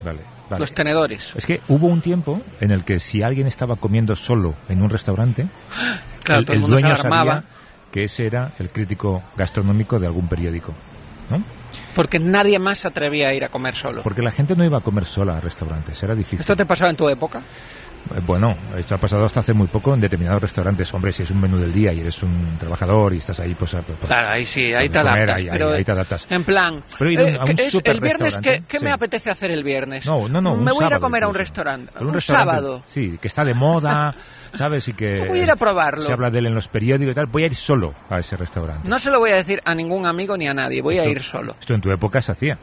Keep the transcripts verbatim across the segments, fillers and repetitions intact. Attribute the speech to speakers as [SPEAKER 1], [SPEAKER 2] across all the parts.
[SPEAKER 1] Vale, vale.
[SPEAKER 2] Los tenedores.
[SPEAKER 1] Es que hubo un tiempo en el que si alguien estaba comiendo solo en un restaurante,
[SPEAKER 2] claro,
[SPEAKER 1] el,
[SPEAKER 2] todo el,
[SPEAKER 1] el
[SPEAKER 2] mundo
[SPEAKER 1] dueño
[SPEAKER 2] se alarmaba,
[SPEAKER 1] sabía que ese era el crítico gastronómico de algún periódico, ¿no?
[SPEAKER 2] Porque nadie más se atrevía a ir a comer solo.
[SPEAKER 1] Porque la gente no iba a comer sola a restaurantes, era difícil.
[SPEAKER 2] ¿Esto te pasaba en tu época?
[SPEAKER 1] Bueno, esto ha pasado hasta hace muy poco en determinados restaurantes. Hombre, si es un menú del día y eres un trabajador y estás ahí, pues... pues
[SPEAKER 2] claro, ahí sí, ahí te
[SPEAKER 1] comer,
[SPEAKER 2] adaptas.
[SPEAKER 1] ahí,
[SPEAKER 2] pero
[SPEAKER 1] ahí, ahí te adaptas.
[SPEAKER 2] En plan,
[SPEAKER 1] pero ir
[SPEAKER 2] eh,
[SPEAKER 1] a un, a un
[SPEAKER 2] es, el viernes, ¿qué, qué
[SPEAKER 1] sí.
[SPEAKER 2] me apetece hacer el viernes?
[SPEAKER 1] No, no, no,
[SPEAKER 2] Me voy a ir a comer
[SPEAKER 1] incluso.
[SPEAKER 2] a un restaurante.
[SPEAKER 1] Un,
[SPEAKER 2] un
[SPEAKER 1] restaurante,
[SPEAKER 2] sábado.
[SPEAKER 1] Sí, que está de moda, ¿sabes? Y que...
[SPEAKER 2] Voy a ir a probarlo.
[SPEAKER 1] Se habla de él en los periódicos y tal. Voy a ir solo a ese restaurante.
[SPEAKER 2] No se lo voy a decir a ningún amigo ni a nadie. Voy
[SPEAKER 1] esto,
[SPEAKER 2] a ir solo.
[SPEAKER 1] Esto en tu época se hacía.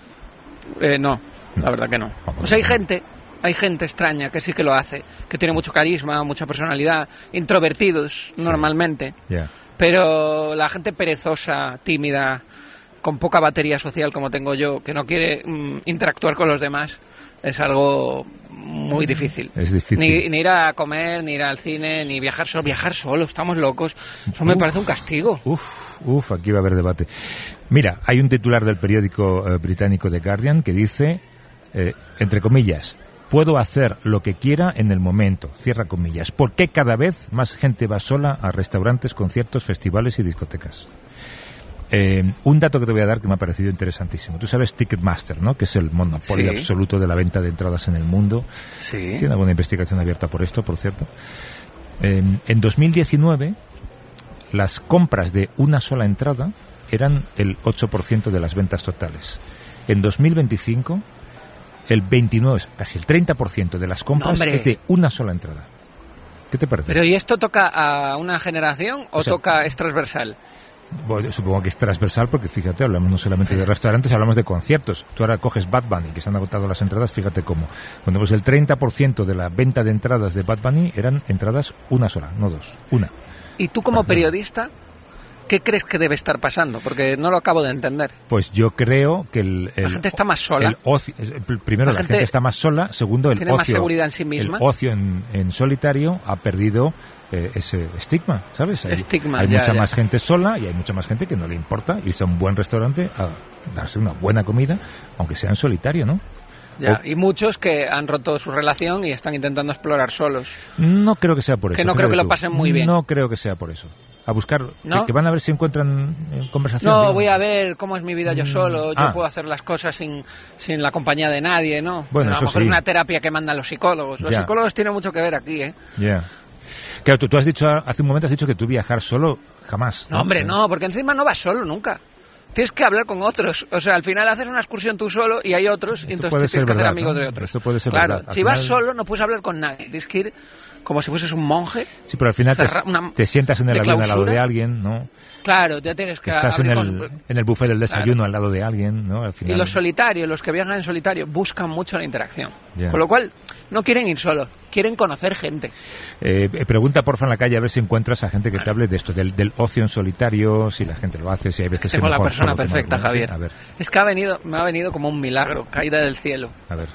[SPEAKER 2] Eh, no, no, la verdad que no.
[SPEAKER 1] Vamos,
[SPEAKER 2] Pues hay
[SPEAKER 1] no.
[SPEAKER 2] gente... Hay gente extraña que sí que lo hace, que tiene mucho carisma, mucha personalidad, introvertidos
[SPEAKER 1] sí.
[SPEAKER 2] normalmente,
[SPEAKER 1] Yeah.
[SPEAKER 2] pero la gente perezosa, tímida, con poca batería social como tengo yo, que no quiere mm, interactuar con los demás, es algo muy difícil.
[SPEAKER 1] Es difícil.
[SPEAKER 2] Ni, ni ir a comer, ni ir al cine, ni viajar solo. Viajar solo, estamos locos. Eso me
[SPEAKER 1] Uf,
[SPEAKER 2] parece un castigo.
[SPEAKER 1] Uf, uf, aquí va a haber debate. Mira, hay un titular del periódico eh, británico The Guardian que dice, eh, entre comillas, puedo hacer lo que quiera en el momento, cierra comillas. ¿Por qué cada vez más gente va sola a restaurantes, conciertos, festivales y discotecas? Eh, un dato que te voy a dar que me ha parecido interesantísimo. Tú sabes Ticketmaster, ¿no? Que es el monopolio
[SPEAKER 2] Sí.
[SPEAKER 1] absoluto de la venta de entradas en el mundo.
[SPEAKER 2] Sí.
[SPEAKER 1] Tiene alguna investigación abierta por esto, por cierto. Eh, en dos mil diecinueve, las compras de una sola entrada eran el ocho por ciento de las ventas totales. En dos mil veinticinco, el veintinueve, casi el treinta por ciento de las compras
[SPEAKER 2] ¡Hombre!
[SPEAKER 1] es de una sola entrada. ¿Qué te parece?
[SPEAKER 2] Pero ¿y esto toca a una generación o,
[SPEAKER 1] O sea,
[SPEAKER 2] toca es transversal?
[SPEAKER 1] Bueno, supongo que es transversal porque, fíjate, hablamos no solamente de restaurantes, hablamos de conciertos. Tú ahora coges Bad Bunny, que se han agotado las entradas, fíjate cómo. Cuando pues el treinta por ciento de la venta de entradas de Bad Bunny eran entradas una sola, no dos, una.
[SPEAKER 2] Y tú como
[SPEAKER 1] Ajá.
[SPEAKER 2] periodista, ¿qué crees que debe estar pasando? Porque no lo acabo de entender.
[SPEAKER 1] Pues yo creo que el... el
[SPEAKER 2] La gente está más sola.
[SPEAKER 1] el ocio, primero,
[SPEAKER 2] La
[SPEAKER 1] la,
[SPEAKER 2] gente
[SPEAKER 1] gente está más sola. Segundo, el
[SPEAKER 2] tiene
[SPEAKER 1] ocio...
[SPEAKER 2] más seguridad en sí misma.
[SPEAKER 1] El ocio en, en solitario ha perdido eh, ese estigma, ¿sabes? Hay,
[SPEAKER 2] Estigma,
[SPEAKER 1] hay
[SPEAKER 2] ya,
[SPEAKER 1] mucha
[SPEAKER 2] ya.
[SPEAKER 1] más gente sola y hay mucha más gente que no le importa irse a un buen restaurante a darse una buena comida, aunque sea en solitario, ¿no?
[SPEAKER 2] Ya,
[SPEAKER 1] O-
[SPEAKER 2] y muchos que han roto su relación y están intentando explorar solos.
[SPEAKER 1] No creo que sea por eso.
[SPEAKER 2] Que no creo
[SPEAKER 1] fíjate
[SPEAKER 2] que lo
[SPEAKER 1] tú.
[SPEAKER 2] pasen muy bien.
[SPEAKER 1] No creo que sea por eso. A buscar,
[SPEAKER 2] ¿No?
[SPEAKER 1] que, que van a ver si encuentran eh, conversación.
[SPEAKER 2] No,
[SPEAKER 1] digamos.
[SPEAKER 2] voy a ver cómo es mi vida yo
[SPEAKER 1] Mm,
[SPEAKER 2] solo. Yo
[SPEAKER 1] ah.
[SPEAKER 2] puedo hacer las cosas sin, sin la compañía de nadie, ¿no?
[SPEAKER 1] Bueno,
[SPEAKER 2] a lo
[SPEAKER 1] eso
[SPEAKER 2] mejor
[SPEAKER 1] sí.
[SPEAKER 2] es una terapia que mandan los psicólogos. Los
[SPEAKER 1] Ya.
[SPEAKER 2] psicólogos tienen mucho que ver aquí, ¿eh?
[SPEAKER 1] Ya. Claro, tú, tú has dicho, hace un momento has dicho que tú viajar solo jamás.
[SPEAKER 2] No, hombre, no, porque encima no vas solo nunca. Tienes que hablar con otros. O sea, al final haces una excursión tú solo y hay otros, y
[SPEAKER 1] Esto
[SPEAKER 2] entonces
[SPEAKER 1] puede
[SPEAKER 2] tienes
[SPEAKER 1] ser
[SPEAKER 2] que hacer
[SPEAKER 1] verdad,
[SPEAKER 2] amigos
[SPEAKER 1] ¿no?
[SPEAKER 2] de otros.
[SPEAKER 1] Esto puede ser
[SPEAKER 2] claro,
[SPEAKER 1] verdad. Al
[SPEAKER 2] si vas
[SPEAKER 1] final-
[SPEAKER 2] solo no puedes hablar con nadie. Tienes que ir como si fueses un monje.
[SPEAKER 1] Sí, pero al final te,
[SPEAKER 2] cerra- una-
[SPEAKER 1] te sientas en el
[SPEAKER 2] de
[SPEAKER 1] avión al lado
[SPEAKER 2] clausura.
[SPEAKER 1] de alguien, ¿no?
[SPEAKER 2] Claro, ya tienes
[SPEAKER 1] Que
[SPEAKER 2] que
[SPEAKER 1] estás en
[SPEAKER 2] abrir
[SPEAKER 1] el,
[SPEAKER 2] con-
[SPEAKER 1] en el buffet del desayuno al lado de alguien, ¿no? Al
[SPEAKER 2] Y
[SPEAKER 1] final.
[SPEAKER 2] los solitarios, los que viajan en solitario, buscan mucho la interacción.
[SPEAKER 1] Ya.
[SPEAKER 2] Con lo cual, no quieren ir solos, quieren conocer gente.
[SPEAKER 1] Eh, eh, pregunta porfa en la calle a ver si encuentras a gente que te hable de esto, del, del ocio en solitario, si la gente lo hace, si hay veces
[SPEAKER 2] Tengo
[SPEAKER 1] que
[SPEAKER 2] la
[SPEAKER 1] mejor
[SPEAKER 2] persona
[SPEAKER 1] solo tomar
[SPEAKER 2] perfecta,
[SPEAKER 1] algo, ¿no?
[SPEAKER 2] Javier.
[SPEAKER 1] A ver,
[SPEAKER 2] Es que ha venido, me ha venido como un milagro, caída del cielo.
[SPEAKER 1] a ver.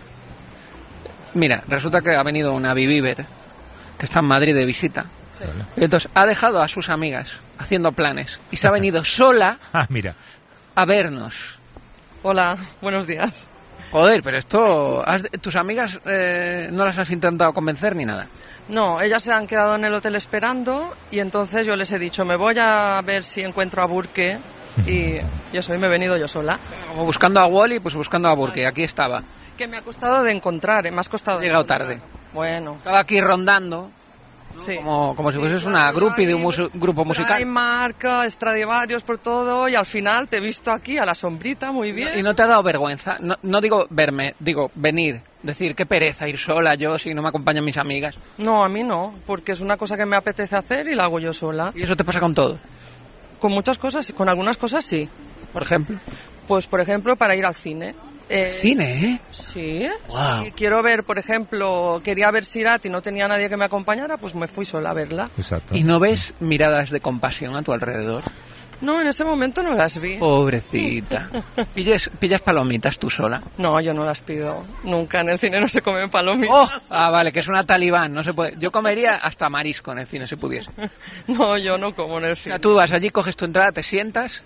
[SPEAKER 2] Mira, resulta que ha venido una Viviver, que está en Madrid de visita.
[SPEAKER 1] Vale.
[SPEAKER 2] Y entonces ha dejado a sus amigas haciendo planes y se ha venido sola
[SPEAKER 1] Ah, mira.
[SPEAKER 2] a vernos.
[SPEAKER 3] Hola, buenos días.
[SPEAKER 2] Joder, pero esto... has- ¿Tus amigas eh, no las has intentado convencer ni nada?
[SPEAKER 3] No, ellas se han quedado en el hotel esperando y entonces yo les he dicho, me voy a ver si encuentro a Burke y yo soy, me he venido yo sola.
[SPEAKER 2] Como buscando a Wally, pues buscando a Burke. Aquí estaba.
[SPEAKER 3] Que me ha costado de encontrar, eh, me has costado
[SPEAKER 2] He
[SPEAKER 3] de
[SPEAKER 2] llegado
[SPEAKER 3] encontrar.
[SPEAKER 2] tarde.
[SPEAKER 3] Bueno,
[SPEAKER 2] Estaba aquí rondando,
[SPEAKER 3] sí.
[SPEAKER 2] como, como si fueses una groupie de un musu- grupo musical.
[SPEAKER 3] Hay marca, Stradivarius por todo y al final te he visto aquí a la sombrita, muy bien.
[SPEAKER 2] ¿Y no te ha dado vergüenza? No, no digo verme, digo venir. Decir, qué pereza ir sola yo si no me acompañan mis amigas.
[SPEAKER 3] No, a mí no, porque es una cosa que me apetece hacer y la hago yo sola.
[SPEAKER 2] Y eso te pasa con todo.
[SPEAKER 3] Con muchas cosas, con algunas cosas sí.
[SPEAKER 2] Por ejemplo.
[SPEAKER 3] Pues, por ejemplo, para ir al cine. Eh,
[SPEAKER 2] Cine, ¿eh?
[SPEAKER 3] Sí.
[SPEAKER 2] Wow.
[SPEAKER 3] Si quiero ver, por ejemplo, quería ver Sirat y no tenía nadie que me acompañara, pues me fui sola a verla.
[SPEAKER 1] Exacto.
[SPEAKER 2] ¿Y no ves miradas de compasión a tu alrededor?
[SPEAKER 3] No, en ese momento no las vi.
[SPEAKER 2] Pobrecita. ¿Pillas, pillas palomitas tú sola?
[SPEAKER 3] No, yo no las pido. Nunca en el cine no se comen palomitas.
[SPEAKER 2] ¡Oh! Ah, vale, que es una talibán, no se puede. Yo comería hasta marisco en el cine si pudiese.
[SPEAKER 3] No, yo no como en el
[SPEAKER 2] O sea,
[SPEAKER 3] cine.
[SPEAKER 2] tú vas allí, coges tu entrada, te sientas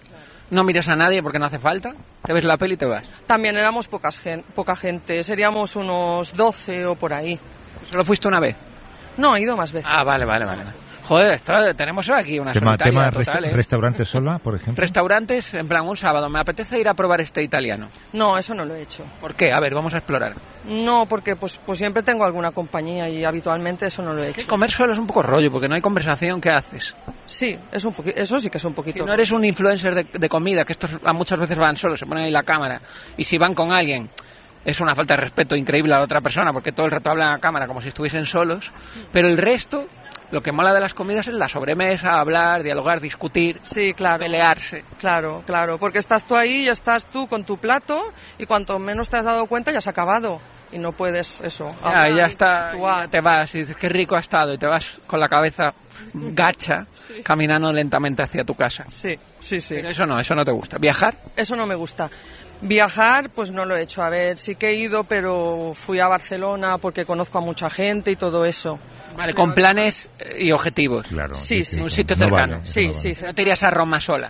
[SPEAKER 2] No miras a nadie porque no hace falta. Te ves la peli y te vas.
[SPEAKER 3] También éramos pocas gen- poca gente, seríamos unos doce o por ahí.
[SPEAKER 2] ¿Solo fuiste una vez?
[SPEAKER 3] No, he ido más veces.
[SPEAKER 2] Ah, vale, vale, vale. Joder, esto- tenemos aquí una
[SPEAKER 1] Tema,
[SPEAKER 2] solitaria
[SPEAKER 1] tema
[SPEAKER 2] total,
[SPEAKER 1] resta-
[SPEAKER 2] ¿eh?
[SPEAKER 1] restaurantes sola, por ejemplo.
[SPEAKER 2] Restaurantes, en plan, un sábado, me apetece ir a probar este italiano.
[SPEAKER 3] No, eso no lo he hecho.
[SPEAKER 2] ¿Por qué? A ver, vamos a explorar.
[SPEAKER 3] No, porque pues, pues siempre tengo alguna compañía y habitualmente eso no lo he
[SPEAKER 2] Que
[SPEAKER 3] hecho.
[SPEAKER 2] comer solo es un poco rollo, porque no hay conversación. ¿Qué haces?
[SPEAKER 3] Sí, es un poqui- eso sí que es un
[SPEAKER 2] Si
[SPEAKER 3] poquito.
[SPEAKER 2] no eres un influencer de, de comida, que estos a muchas veces van solos, se ponen ahí la cámara, y si van con alguien, es una falta de respeto increíble a la otra persona, porque todo el rato hablan a la cámara como si estuviesen solos, pero el resto, lo que mola de las comidas es la sobremesa, hablar, dialogar, discutir,
[SPEAKER 3] Sí, claro.
[SPEAKER 2] pelearse.
[SPEAKER 3] Claro, claro, porque estás tú ahí y estás tú con tu plato y cuanto menos te has dado cuenta ya has acabado y no puedes eso.
[SPEAKER 2] Ya,
[SPEAKER 3] hablar
[SPEAKER 2] y ya
[SPEAKER 3] y
[SPEAKER 2] está,
[SPEAKER 3] actuar.
[SPEAKER 2] ya te vas y dices, qué rico ha estado, y te vas con la cabeza gacha, caminando lentamente hacia tu casa.
[SPEAKER 3] Sí, sí, sí.
[SPEAKER 2] Pero eso no, eso no te gusta. ¿Viajar?
[SPEAKER 3] Eso no me gusta. Viajar, pues no lo he hecho. A ver, sí que he ido, pero fui a Barcelona porque conozco a mucha gente y todo eso.
[SPEAKER 2] Vale, con planes eh, y objetivos.
[SPEAKER 1] Claro.
[SPEAKER 3] Sí, sí.
[SPEAKER 2] Un sitio
[SPEAKER 1] no
[SPEAKER 2] cercano.
[SPEAKER 1] vale, eso
[SPEAKER 3] Sí,
[SPEAKER 1] no
[SPEAKER 3] sí.
[SPEAKER 1] vale.
[SPEAKER 2] No te irías a Roma sola.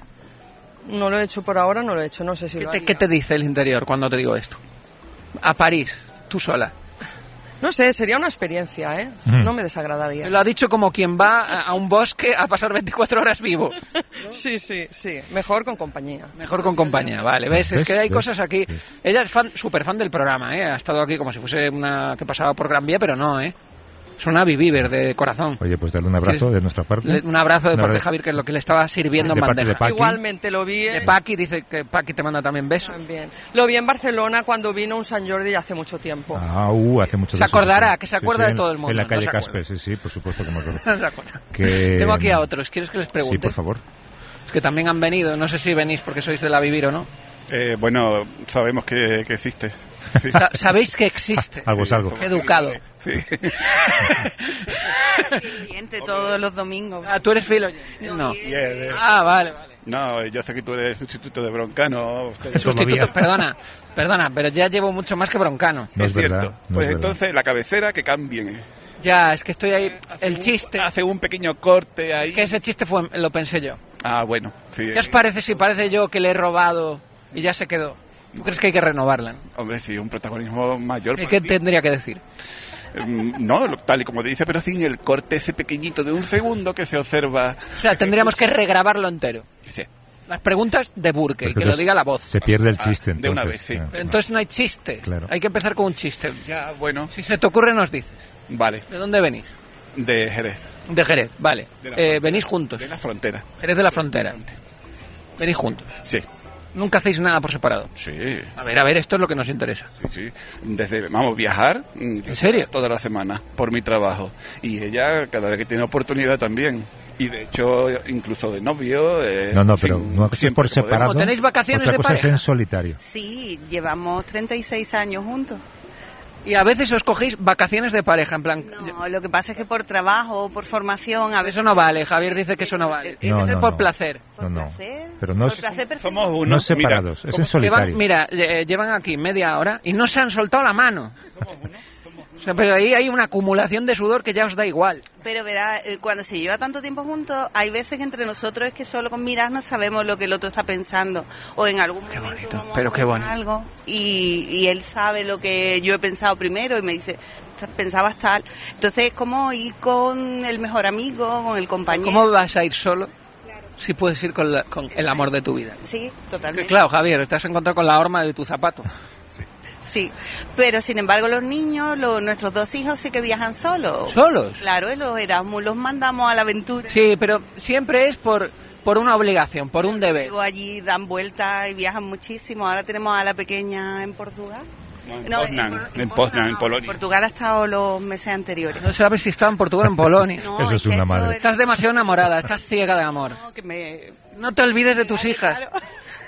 [SPEAKER 3] No lo he hecho por ahora, no lo he hecho. No sé si
[SPEAKER 2] ¿Qué
[SPEAKER 3] lo
[SPEAKER 2] te,
[SPEAKER 3] haría.
[SPEAKER 2] qué te dice el interior cuando te digo esto? A París, tú sola.
[SPEAKER 3] No sé, sería una experiencia, ¿eh?
[SPEAKER 1] Mm.
[SPEAKER 3] No me desagradaría.
[SPEAKER 2] Lo ha dicho como quien va a, a un bosque a pasar veinticuatro horas vivo.
[SPEAKER 3] Sí, sí, sí. Mejor con compañía.
[SPEAKER 2] Mejor con compañía, vale. ¿Ves? Es
[SPEAKER 1] ¿Ves?
[SPEAKER 2] que hay
[SPEAKER 1] ¿Ves?
[SPEAKER 2] cosas aquí.
[SPEAKER 1] ¿Ves?
[SPEAKER 2] Ella es fan, súper fan del programa, ¿eh? Ha estado aquí como si fuese una que pasaba por Gran Vía, pero no, ¿eh? Es una Viviver de corazón.
[SPEAKER 1] Oye, pues darle un abrazo
[SPEAKER 2] Sí.
[SPEAKER 1] de nuestra parte.
[SPEAKER 2] Le- Un abrazo de
[SPEAKER 1] Un
[SPEAKER 2] parte de
[SPEAKER 1] abrazo.
[SPEAKER 2] Javier, que es lo que le estaba sirviendo
[SPEAKER 1] De
[SPEAKER 2] en
[SPEAKER 1] parte de
[SPEAKER 2] bandeja.
[SPEAKER 1] Paqui.
[SPEAKER 3] Igualmente lo vi.
[SPEAKER 2] De
[SPEAKER 3] en-
[SPEAKER 2] Paqui, dice que Paqui te manda también besos.
[SPEAKER 3] También. Lo vi en Barcelona cuando vino un San Jordi hace mucho tiempo.
[SPEAKER 1] Ah, uh, hace mucho
[SPEAKER 2] Se
[SPEAKER 1] de eso,
[SPEAKER 2] acordará,
[SPEAKER 1] sí, sí.
[SPEAKER 2] que se
[SPEAKER 1] Sí,
[SPEAKER 2] acuerda
[SPEAKER 1] sí,
[SPEAKER 2] de
[SPEAKER 1] en-
[SPEAKER 2] todo el mundo,
[SPEAKER 1] En la
[SPEAKER 2] no
[SPEAKER 1] calle
[SPEAKER 2] se acuerda.
[SPEAKER 1] Casper, sí, sí, por supuesto que me acuerdo.
[SPEAKER 2] No se acuerda.
[SPEAKER 1] Que-
[SPEAKER 2] Tengo aquí a otros. ¿Quieres que les pregunte?
[SPEAKER 1] Sí, por favor.
[SPEAKER 2] Es que también han venido. No sé si venís porque sois de la Vivir o no.
[SPEAKER 4] Eh, bueno, sabemos que, que existe. Sí.
[SPEAKER 2] Sa- Sabéis que existe.
[SPEAKER 1] Algo es algo.
[SPEAKER 2] Qué educado.
[SPEAKER 4] Sí.
[SPEAKER 5] Cliente todos los domingos.
[SPEAKER 2] Ah, ¿tú eres filo? No.
[SPEAKER 4] Yeah, de-
[SPEAKER 2] Ah, vale, vale.
[SPEAKER 4] No, yo sé que tú eres sustituto de Broncano. Usted-
[SPEAKER 2] Sustituto,
[SPEAKER 1] Todavía.
[SPEAKER 2] perdona, perdona, pero ya llevo mucho más que Broncano.
[SPEAKER 1] No es,
[SPEAKER 4] es cierto.
[SPEAKER 1] verdad. no
[SPEAKER 4] pues
[SPEAKER 1] es verdad.
[SPEAKER 4] entonces la cabecera que cambien.
[SPEAKER 2] Ya, es que estoy ahí. El chiste.
[SPEAKER 4] Hace un pequeño corte ahí.
[SPEAKER 2] Que ese chiste fue, lo pensé yo.
[SPEAKER 4] Ah, bueno. Sí.
[SPEAKER 2] ¿Qué os parece si parece yo que le he robado y ya se quedó? ¿Tú crees que hay que renovarla? ¿No?
[SPEAKER 4] Hombre, sí, un protagonismo mayor.
[SPEAKER 2] ¿Qué,
[SPEAKER 4] para
[SPEAKER 2] qué
[SPEAKER 4] ti.
[SPEAKER 2] tendría que decir?
[SPEAKER 4] Mm, No, lo- tal y como dice, pero sin el corte ese pequeñito de un segundo que se observa.
[SPEAKER 2] O sea, tendríamos que regrabarlo entero.
[SPEAKER 4] Sí.
[SPEAKER 2] Las preguntas de Burke, y
[SPEAKER 1] Porque
[SPEAKER 2] que lo
[SPEAKER 1] entonces
[SPEAKER 2] diga la voz.
[SPEAKER 1] Se pierde el
[SPEAKER 4] Ah,
[SPEAKER 1] chiste,
[SPEAKER 4] de una
[SPEAKER 1] entonces.
[SPEAKER 4] vez, sí.
[SPEAKER 1] Claro,
[SPEAKER 2] Pero entonces no hay chiste.
[SPEAKER 1] Claro.
[SPEAKER 2] Hay que empezar con un chiste.
[SPEAKER 4] Ya, bueno.
[SPEAKER 2] Si se te ocurre, nos dices.
[SPEAKER 4] Vale.
[SPEAKER 2] ¿De dónde venís?
[SPEAKER 4] De Jerez.
[SPEAKER 2] De Jerez, vale.
[SPEAKER 4] De la
[SPEAKER 2] Eh,
[SPEAKER 4] frontera.
[SPEAKER 2] venís juntos.
[SPEAKER 4] De la frontera.
[SPEAKER 2] Jerez de la frontera. Venís juntos.
[SPEAKER 4] Sí.
[SPEAKER 2] Nunca hacéis nada por separado.
[SPEAKER 4] Sí.
[SPEAKER 2] A ver, a ver, esto es lo que nos interesa.
[SPEAKER 4] Sí, sí. Desde, vamos, viajar. mm,
[SPEAKER 2] ¿En serio?
[SPEAKER 4] Toda la semana, por mi trabajo. Y ella, cada vez que tiene oportunidad también. Y de hecho, incluso de novio. eh,
[SPEAKER 1] No, no,
[SPEAKER 4] en fin,
[SPEAKER 1] pero una cosa es
[SPEAKER 4] siempre
[SPEAKER 1] por
[SPEAKER 4] que podemos.
[SPEAKER 1] separado.
[SPEAKER 2] ¿Como tenéis vacaciones
[SPEAKER 1] otra
[SPEAKER 2] de
[SPEAKER 1] cosa es
[SPEAKER 2] pareja?
[SPEAKER 1] en solitario.
[SPEAKER 5] Sí, llevamos treinta y seis años juntos.
[SPEAKER 2] Y a veces os cogéis vacaciones de pareja, en plan...
[SPEAKER 5] No, lo que pasa es que por trabajo, por formación, a veces...
[SPEAKER 2] Eso no vale, Javier dice que eso no vale. Tiene
[SPEAKER 1] No,
[SPEAKER 2] que ser
[SPEAKER 1] no,
[SPEAKER 2] por
[SPEAKER 1] no.
[SPEAKER 2] placer.
[SPEAKER 5] Por
[SPEAKER 1] No, no.
[SPEAKER 5] placer.
[SPEAKER 1] Pero no
[SPEAKER 5] Por
[SPEAKER 1] es-
[SPEAKER 5] placer perfecto.
[SPEAKER 4] Somos uno.
[SPEAKER 1] No separados,
[SPEAKER 4] Mira,
[SPEAKER 1] es en
[SPEAKER 4] como-
[SPEAKER 1] solitario.
[SPEAKER 2] Llevan, mira, eh, llevan aquí media hora y no se han soltado la mano. O sea, pero ahí hay una acumulación de sudor que ya os da igual.
[SPEAKER 5] Pero verá, eh, cuando se lleva tanto tiempo juntos, hay veces que entre nosotros es que solo con mirarnos sabemos lo que el otro está pensando. O en algún
[SPEAKER 2] Qué
[SPEAKER 5] momento
[SPEAKER 2] bonito,
[SPEAKER 5] vamos a
[SPEAKER 2] pero qué
[SPEAKER 5] comer
[SPEAKER 2] bonito.
[SPEAKER 5] algo y, y él sabe lo que yo he pensado primero y me dice, pensabas tal. Entonces es como ir con el mejor amigo, con el compañero.
[SPEAKER 2] ¿Cómo vas a ir solo si puedes ir con, la- con el amor de tu vida?
[SPEAKER 5] Sí,
[SPEAKER 2] Que
[SPEAKER 5] totalmente.
[SPEAKER 2] claro, Javier, te has encontrado con la horma de tu zapato.
[SPEAKER 5] Sí, pero sin embargo los niños, los, nuestros dos hijos sí que viajan solos.
[SPEAKER 2] ¿Solos?
[SPEAKER 5] Claro, y los Erasmus los mandamos a la aventura.
[SPEAKER 2] Sí, pero siempre es por, por una obligación, por un deber.
[SPEAKER 5] Luego allí dan vueltas y viajan muchísimo. Ahora tenemos a la pequeña en Portugal.
[SPEAKER 4] No, en
[SPEAKER 5] No,
[SPEAKER 4] Poznan,
[SPEAKER 5] Por-
[SPEAKER 4] en Poznan, en
[SPEAKER 5] no,
[SPEAKER 4] Polonia.
[SPEAKER 5] Portugal ha estado los meses anteriores.
[SPEAKER 2] No sabes si está en Portugal o en Polonia.
[SPEAKER 5] No,
[SPEAKER 1] Eso es
[SPEAKER 5] que
[SPEAKER 1] una
[SPEAKER 5] esto
[SPEAKER 1] madre.
[SPEAKER 5] era-
[SPEAKER 2] Estás demasiado enamorada, estás ciega de amor.
[SPEAKER 5] no, que me...
[SPEAKER 2] No te olvides de tus hijas.
[SPEAKER 5] Claro.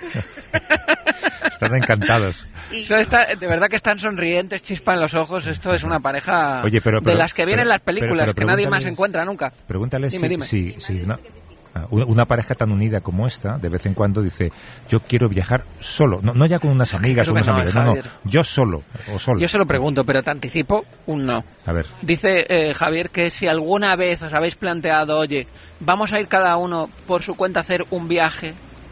[SPEAKER 1] Están encantados.
[SPEAKER 5] Y-
[SPEAKER 2] O sea, está- de verdad que están sonrientes, chispa en los ojos. Esto es una pareja
[SPEAKER 1] Oye, pero- pero-
[SPEAKER 2] de las que vienen
[SPEAKER 1] pero-
[SPEAKER 2] las películas,
[SPEAKER 1] pero- pero
[SPEAKER 2] que nadie más
[SPEAKER 1] pregúntales-
[SPEAKER 2] encuentra nunca.
[SPEAKER 1] Pregúntale
[SPEAKER 2] Dime,
[SPEAKER 1] si,
[SPEAKER 2] dime.
[SPEAKER 1] si, si una, ah, una- una pareja tan unida como esta, de vez en cuando dice, yo quiero viajar solo. No, no ya con unas amigas o
[SPEAKER 2] creo que
[SPEAKER 1] unos
[SPEAKER 2] no,
[SPEAKER 1] amigos, no, no,
[SPEAKER 2] Javier.
[SPEAKER 1] yo solo o solo.
[SPEAKER 2] Yo se lo pregunto, pero te anticipo un no.
[SPEAKER 1] A ver,
[SPEAKER 2] Dice eh, Javier que si alguna vez os habéis planteado, oye, vamos a ir cada uno por su cuenta a hacer un viaje,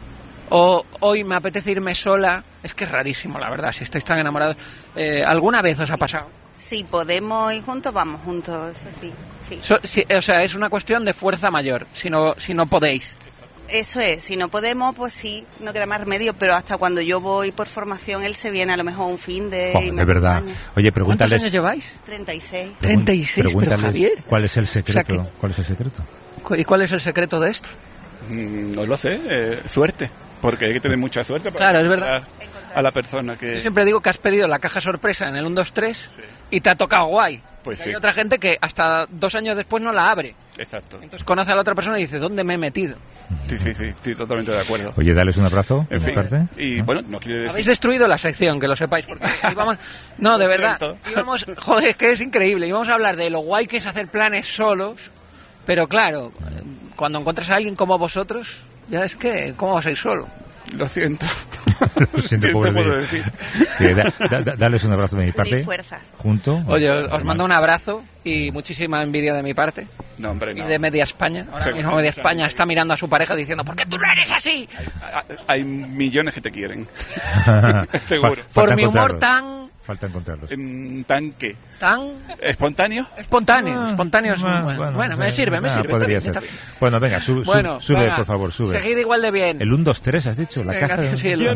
[SPEAKER 2] O hoy me apetece irme sola. Es que es rarísimo, la verdad, si estáis tan enamorados. Eh, ¿Alguna vez os ha pasado?
[SPEAKER 5] Si podemos ir juntos, vamos juntos, eso sí. sí.
[SPEAKER 2] So, si, o sea, es una cuestión de fuerza mayor, si no, si no podéis.
[SPEAKER 5] Eso es, si no podemos, pues sí, no queda más remedio, pero hasta cuando yo voy por formación, él se viene a lo mejor un fin de...
[SPEAKER 1] Oh,
[SPEAKER 5] y me
[SPEAKER 1] de verdad.
[SPEAKER 5] acompaña.
[SPEAKER 1] Oye,
[SPEAKER 2] ¿Cuántos
[SPEAKER 1] pregúntales...
[SPEAKER 2] años lleváis?
[SPEAKER 5] treinta y seis.
[SPEAKER 2] treinta y seis, pero
[SPEAKER 1] pregúntales
[SPEAKER 2] Javier.
[SPEAKER 1] ¿Cuál es el secreto?
[SPEAKER 2] O sea que-
[SPEAKER 1] ¿Cuál es el secreto?
[SPEAKER 2] Cu- ¿Y cuál es el secreto de esto?
[SPEAKER 4] Mm, No lo sé, eh, suerte. Porque hay que tener mucha suerte para
[SPEAKER 2] Claro, es verdad.
[SPEAKER 4] encontrar a la persona que...
[SPEAKER 2] Yo siempre digo que has pedido la caja sorpresa en el uno, dos, tres y te ha tocado guay.
[SPEAKER 4] Pues
[SPEAKER 2] Y
[SPEAKER 4] sí.
[SPEAKER 2] hay otra gente que hasta dos años después no la abre.
[SPEAKER 4] Exacto.
[SPEAKER 2] Entonces conoce a la otra persona y dice, ¿dónde me he metido?
[SPEAKER 4] Sí, sí, sí, estoy totalmente de acuerdo.
[SPEAKER 1] Oye, dales un abrazo, de
[SPEAKER 4] En
[SPEAKER 1] mi
[SPEAKER 4] fin,
[SPEAKER 1] parte.
[SPEAKER 4] y
[SPEAKER 1] ¿no?
[SPEAKER 4] bueno, no quiere decir...
[SPEAKER 2] Habéis destruido la sección, que lo sepáis. Porque íbamos... No, de
[SPEAKER 4] Lo
[SPEAKER 2] verdad.
[SPEAKER 4] siento.
[SPEAKER 2] Íbamos... Joder, es que es increíble. Íbamos a hablar de lo guay que es hacer planes solos. Pero claro, cuando encuentras a alguien como vosotros, ya es que, ¿cómo vas a ir solo?
[SPEAKER 4] Lo siento.
[SPEAKER 1] Lo siento,
[SPEAKER 4] ¿Qué
[SPEAKER 1] pobre
[SPEAKER 4] te puedo
[SPEAKER 1] de-
[SPEAKER 4] decir?
[SPEAKER 1] que da- da- da- Dales un abrazo de mi parte.
[SPEAKER 5] Unir fuerzas.
[SPEAKER 1] Junto.
[SPEAKER 2] Oye, os, os mando un abrazo y muchísima envidia de mi parte.
[SPEAKER 4] No, hombre,
[SPEAKER 2] Y
[SPEAKER 4] no.
[SPEAKER 2] de Media España. Ahora
[SPEAKER 4] Sí.
[SPEAKER 2] mismo Media España está mirando a su pareja diciendo, ¿por qué tú no eres así?
[SPEAKER 4] Hay millones que te quieren.
[SPEAKER 1] Fa-
[SPEAKER 4] Seguro.
[SPEAKER 2] Por
[SPEAKER 1] falta
[SPEAKER 2] mi humor
[SPEAKER 1] encontrarlos.
[SPEAKER 2] tan,
[SPEAKER 1] Falta encontrarlos.
[SPEAKER 4] Mm, ¿Tanque?
[SPEAKER 2] tan
[SPEAKER 4] ¿Espontáneo?
[SPEAKER 2] espontáneo.
[SPEAKER 1] Ah,
[SPEAKER 2] Espontáneo es
[SPEAKER 1] ah,
[SPEAKER 2] bueno. Bueno,
[SPEAKER 1] no
[SPEAKER 2] me
[SPEAKER 1] sé,
[SPEAKER 2] sirve, me
[SPEAKER 1] ah,
[SPEAKER 2] sirve.
[SPEAKER 1] Podría
[SPEAKER 2] está
[SPEAKER 1] ser.
[SPEAKER 2] bien, está bien.
[SPEAKER 1] Bueno, venga, sub- sub-
[SPEAKER 2] Bueno,
[SPEAKER 1] sube,
[SPEAKER 2] venga,
[SPEAKER 1] por favor, sube.
[SPEAKER 2] Seguid igual de bien.
[SPEAKER 1] El uno, dos, tres, has dicho, la
[SPEAKER 2] Venga,
[SPEAKER 1] caja de...
[SPEAKER 2] sí, el-